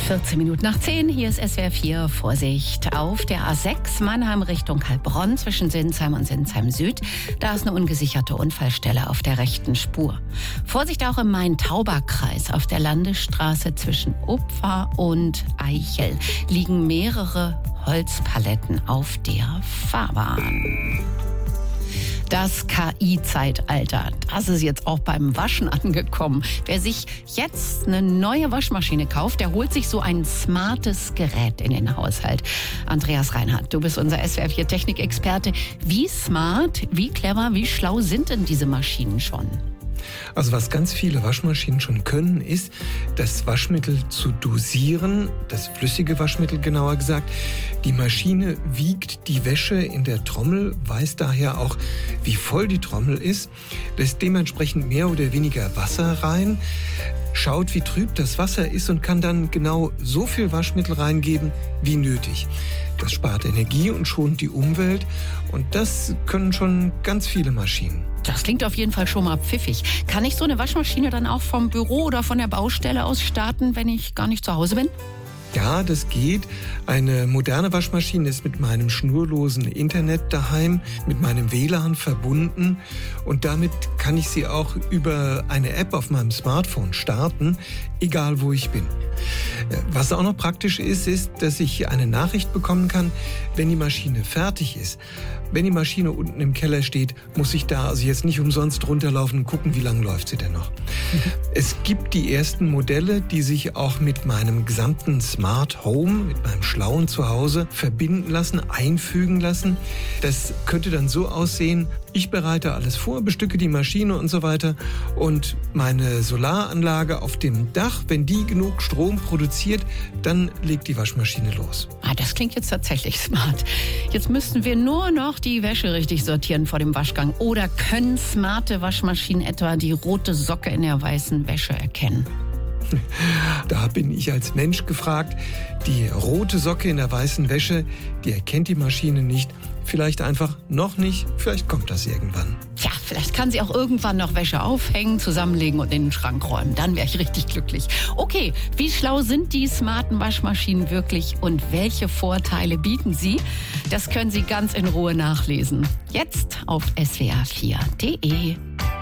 10:14, hier ist SWR 4. Vorsicht, auf der A6 Mannheim Richtung Heilbronn zwischen Sinsheim und Sinsheim Süd. Da ist eine ungesicherte Unfallstelle auf der rechten Spur. Vorsicht auch im Main-Tauber-Kreis. Auf der Landesstraße zwischen Upfa und Eichel liegen mehrere Holzpaletten auf der Fahrbahn. Das KI-Zeitalter, das ist jetzt auch beim Waschen angekommen. Wer sich jetzt eine neue Waschmaschine kauft, der holt sich so ein smartes Gerät in den Haushalt. Andreas Reinhardt, du bist unser SWR 4 Technikexperte. Wie smart, wie clever, wie schlau sind denn diese Maschinen schon? Also was ganz viele Waschmaschinen schon können, ist, das Waschmittel zu dosieren, das flüssige Waschmittel genauer gesagt. Die Maschine wiegt die Wäsche in der Trommel, weiß daher auch, wie voll die Trommel ist, lässt dementsprechend mehr oder weniger Wasser rein, schaut, wie trüb das Wasser ist und kann dann genau so viel Waschmittel reingeben, wie nötig. Das spart Energie und schont die Umwelt und das können schon ganz viele Maschinen. Das klingt auf jeden Fall schon mal pfiffig. Kann ich so eine Waschmaschine dann auch vom Büro oder von der Baustelle aus starten, wenn ich gar nicht zu Hause bin? Ja, das geht. Eine moderne Waschmaschine ist mit meinem schnurlosen Internet daheim, mit meinem WLAN verbunden und damit kann ich sie auch über eine App auf meinem Smartphone starten, egal wo ich bin. Was auch noch praktisch ist, dass ich eine Nachricht bekommen kann, wenn die Maschine fertig ist. Wenn die Maschine unten im Keller steht, muss ich da also jetzt nicht umsonst runterlaufen und gucken, wie lange läuft sie denn noch. Es gibt die ersten Modelle, die sich auch mit meinem gesamten Smart Home, mit meinem schlauen Zuhause verbinden lassen, einfügen lassen. Das könnte dann so aussehen, ich bereite alles vor, bestücke die Maschine und so weiter und meine Solaranlage auf dem Dach, wenn die genug Strom produziert, dann legt die Waschmaschine los. Das klingt jetzt tatsächlich smart. Jetzt müssten wir nur noch die Wäsche richtig sortieren vor dem Waschgang. Oder können smarte Waschmaschinen etwa die rote Socke in der weißen Wäsche erkennen? Da bin ich als Mensch gefragt. Die rote Socke in der weißen Wäsche, die erkennt die Maschine nicht. Vielleicht einfach noch nicht, vielleicht kommt das irgendwann. Ja, vielleicht kann sie auch irgendwann noch Wäsche aufhängen, zusammenlegen und in den Schrank räumen. Dann wäre ich richtig glücklich. Okay, wie schlau sind die smarten Waschmaschinen wirklich und welche Vorteile bieten sie? Das können Sie ganz in Ruhe nachlesen. Jetzt auf swr4.de.